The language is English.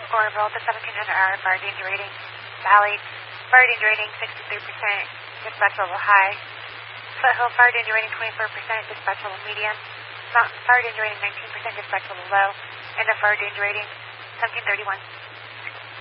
Orville, the 1700-hour fire danger rating. Valley, fire danger rating 63%, dispatch level high. Foothill, fire danger rating 24%, dispatch level medium. Mountain, fire danger rating 19%, dispatch level low. And the fire danger rating 1731.